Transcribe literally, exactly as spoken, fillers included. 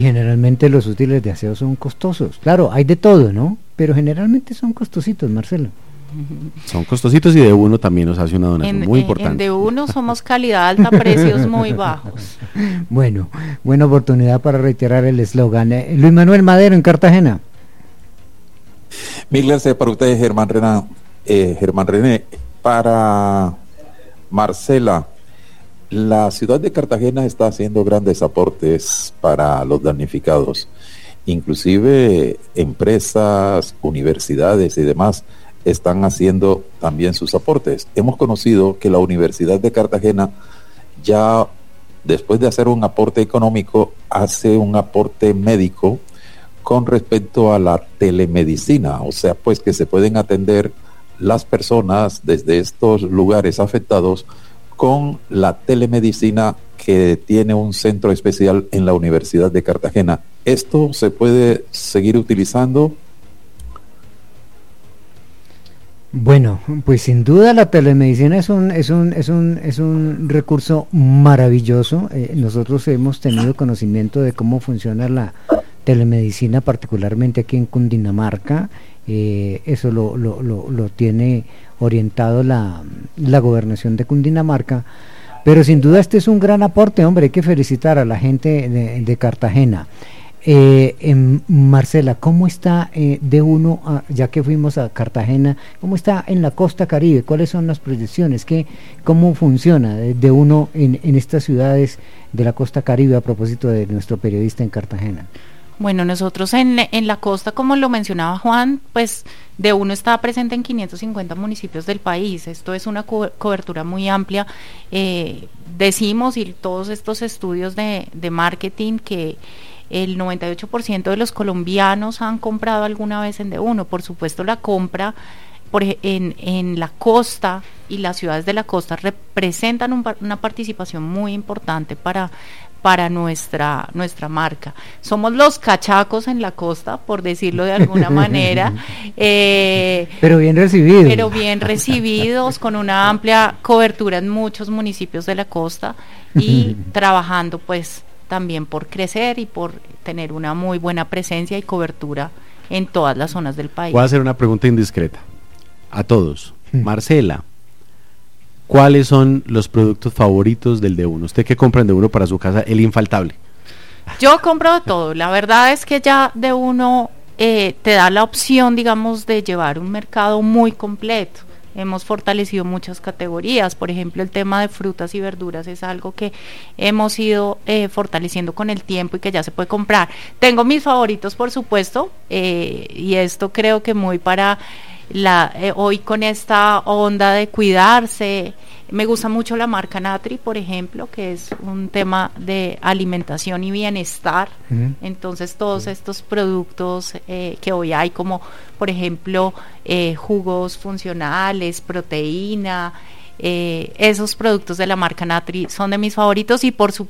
generalmente los útiles de aseo son costosos. Claro, hay de todo, ¿no? Pero generalmente son costositos, Marcelo. Son costositos y de uno también nos hace una donación en, muy en, importante. En de uno somos calidad alta, precios muy bajos. Bueno, buena oportunidad para reiterar el eslogan. Eh, Luis Manuel Madero en Cartagena. Mil gracias para ustedes, Germán René. Eh, Germán René, para Marcela, la ciudad de Cartagena está haciendo grandes aportes para los damnificados. Inclusive empresas, universidades y demás están haciendo también sus aportes. Hemos conocido que la Universidad de Cartagena ya, después de hacer un aporte económico, hace un aporte médico con respecto a la telemedicina, o sea, pues que se pueden atender las personas desde estos lugares afectados con la telemedicina que tiene un centro especial en la Universidad de Cartagena. ¿Esto se puede seguir utilizando? Bueno, pues sin duda la telemedicina es un es un es un es un recurso maravilloso. Eh, nosotros hemos tenido conocimiento de cómo funciona la telemedicina, particularmente aquí en Cundinamarca. Eh, eso lo, lo, lo, lo tiene orientado la, la gobernación de Cundinamarca. Pero sin duda este es un gran aporte, hombre. Hay que felicitar a la gente de, de Cartagena. Eh, en Marcela, ¿cómo está eh, de uno, a, ya que fuimos a Cartagena, cómo está en la costa Caribe? ¿Cuáles son las proyecciones? ¿Qué, ¿Cómo funciona de, de uno en, en estas ciudades de la costa Caribe, a propósito de nuestro periodista en Cartagena? Bueno, nosotros en, en la costa, como lo mencionaba Juan, pues de uno está presente en quinientos cincuenta municipios del país. Esto es una co- cobertura muy amplia. Eh, decimos, y todos estos estudios de, de marketing, que el noventa y ocho por ciento de los colombianos han comprado alguna vez en de uno. Por supuesto, la compra por, en, en la costa y las ciudades de la costa representan un, una participación muy importante para para nuestra nuestra marca. Somos los cachacos en la costa, por decirlo de alguna manera, eh, pero bien recibidos. Pero bien recibidos, con una amplia cobertura en muchos municipios de la costa y trabajando pues también por crecer y por tener una muy buena presencia y cobertura en todas las zonas del país. Voy a hacer una pregunta indiscreta a todos. Marcela, ¿cuáles son los productos favoritos del de uno? ¿Usted qué compra en de uno para su casa? El infaltable. Yo compro de todo. La verdad es que ya de uno eh, te da la opción, digamos, de llevar un mercado muy completo. Hemos fortalecido muchas categorías, por ejemplo, el tema de frutas y verduras es algo que hemos ido eh, fortaleciendo con el tiempo y que ya se puede comprar. Tengo mis favoritos, por supuesto, eh, y esto creo que muy para la eh, hoy con esta onda de cuidarse. Me gusta mucho la marca Natri, por ejemplo, que es un tema de alimentación y bienestar. Uh-huh. Entonces todos uh-huh. estos productos eh, que hoy hay, como por ejemplo eh, jugos funcionales, proteína, eh, esos productos de la marca Natri son de mis favoritos. Y por supuesto